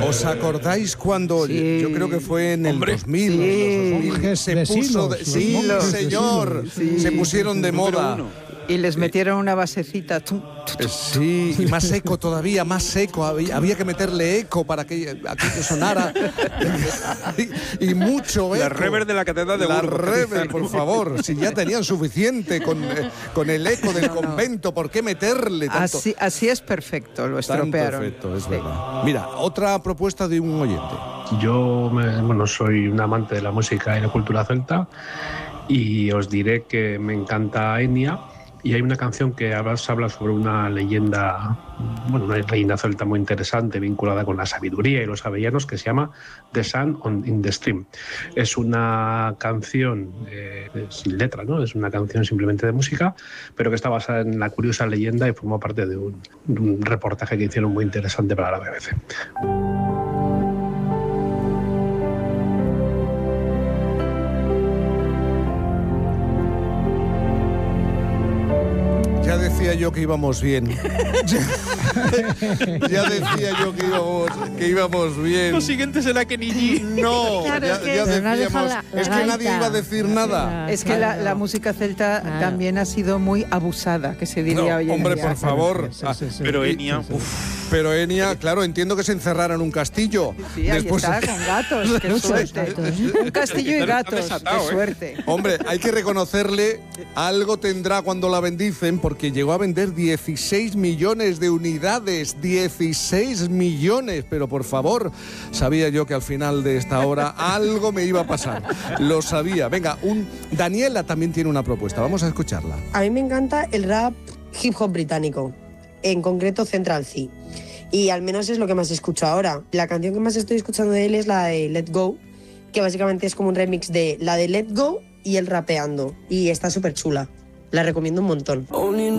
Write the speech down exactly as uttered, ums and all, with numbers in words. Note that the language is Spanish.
¿Os acordáis cuando, Sí. yo creo que fue en el Hombre. dos mil, Sí. los dos mil, se puso de, sí, Silos. señor, Sí. se pusieron de Número moda. uno. Y les metieron una basecita. tum, tum, tum. Sí, y más seco todavía, más seco. Había, había que meterle eco para que aquello sonara. y, y mucho eco. La rever de la catedral de La Burgos. rever, por favor. Si ya tenían suficiente con, eh, con el eco del convento, ¿por qué meterle tanto? Así, así es perfecto, lo Tanto estropearon. efecto, es Sí. verdad. Mira, otra propuesta de un oyente. Yo me- bueno, soy un amante de la música y la cultura celta y os diré que me encanta Enya y hay una canción que habla, se habla sobre una leyenda, bueno, una leyenda celta muy interesante vinculada con la sabiduría y los avellanos que se llama The Sun on, in the Stream. Es una canción eh, sin letra, ¿no? Es una canción simplemente de música, pero que está basada en la curiosa leyenda y formó parte de un, de un reportaje que hicieron muy interesante para la B B C. Ya decía yo que íbamos bien. ya, ya decía yo que íbamos, que íbamos bien. Lo siguiente será que ni No, Claro, ya, es que- ya Pero no has decíamos. dejado la- es la que nadie gaita. iba a decir nada. Es que la, Claro. la música celta Claro. también ha sido muy abusada, que se No, diría hoy en hombre, día. por favor. Sí, sí, sí. Pero Y- Enya, uff. Pero Enya, claro, entiendo que se encerrara en un castillo. Sí, ahí está, con gatos, qué Muchos suerte. gatos. Un castillo y Está gatos, desatado, qué ¿eh? suerte. Hombre, hay que reconocerle, algo tendrá cuando la bendicen, porque llegó a vender dieciséis millones de unidades. dieciséis millones, pero por favor, sabía yo que al final de esta hora algo me iba a pasar. Lo sabía. Venga, un Daniela también tiene una propuesta. Vamos a escucharla. A mí me encanta el rap hip hop británico, en concreto Central Cee. Y al menos es lo que más escucho ahora. La canción que más estoy escuchando de él es la de Let Go, que básicamente es como un remix de la de Let Go y él rapeando. Y está súper chula. La recomiendo un montón.